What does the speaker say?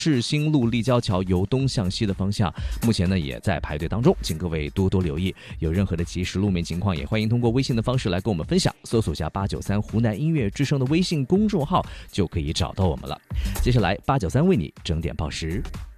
市新路立交桥由东向西的方向，目前呢也在排队当中，请各位多多留意。有任何的及时路面情况，也欢迎通过微信的方式来跟我们分享，搜索下893湖南音乐之声的微信公众号就可以找到我们了。接下来893为你整点报时。